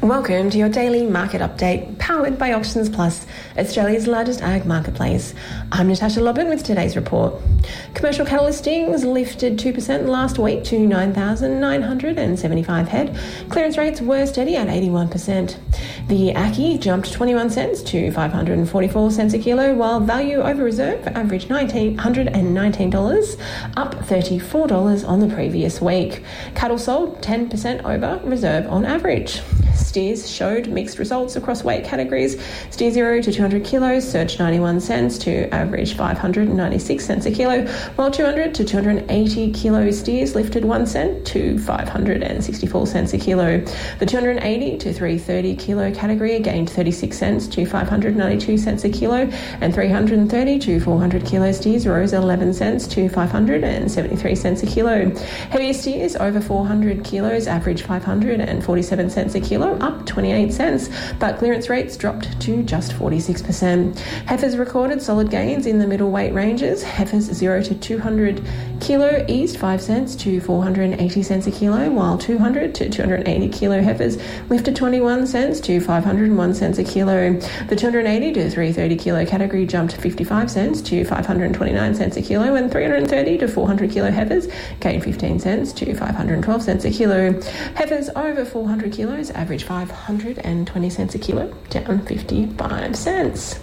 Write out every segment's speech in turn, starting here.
Welcome to your daily market update, powered by Auctions Plus, Australia's largest ag marketplace. I'm Natasha Lobbin with today's report. Commercial cattle listings lifted 2% last week to 9,975 head. Clearance rates were steady at 81%. The Aki jumped 21 cents to 544 cents a kilo, while value over reserve averaged $1,919, up $34 on the previous week. Cattle sold 10% over reserve on average. Steers showed mixed results across weight categories. Steer 0 to 200 kilos surged 91 cents to average 596 cents a kilo, while 200 to 280 kilo steers lifted 1 cent to 564 cents a kilo. The 280 to 330 kilo category gained 36 cents to 592 cents a kilo, and 330 to 400 kilo steers rose 11 cents to 573 cents a kilo. Heavier steers over 400 kilos averaged 547 cents a kilo, up 28 cents, but clearance rates dropped to just 46%. Heifers recorded solid gains in the middleweight ranges. Heifers 0 to 200 kilo eased 5 cents to 480 cents a kilo, while 200 to 280 kilo heifers lifted 21 cents to 501 cents a kilo. The 280 to 330 kilo category jumped 55 cents to 529 cents a kilo, and 330 to 400 kilo heifers gained 15 cents to 512 cents a kilo. Heifers over 400 kilos averaged 520 cents a kilo, down 55 cents.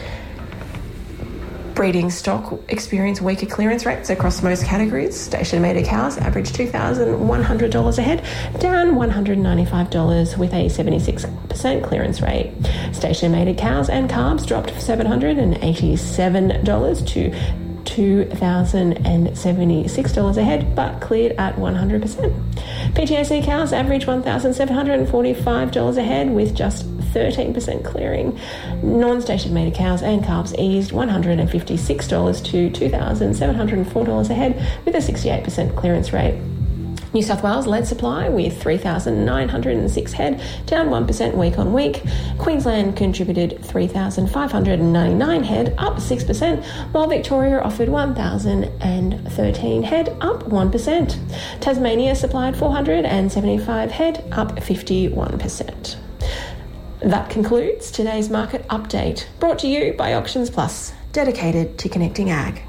Breeding stock experienced weaker clearance rates across most categories. Station-mated cows averaged $2,100 a head, down $195 with a 76% clearance rate. Station-mated cows and calves dropped $787 to $2,076 a head, but cleared at 100%. PTAC cows averaged $1,745 a head with just 13% clearing. Non-station mated cows and calves eased $156 to $2,704 a head with a 68% clearance rate. New South Wales led supply with 3,906 head, down 1% week on week. Queensland contributed 3,599 head, up 6%, while Victoria offered 1,013 head, up 1%. Tasmania supplied 475 head, up 51%. That concludes today's market update, brought to you by Auctions Plus, dedicated to connecting ag.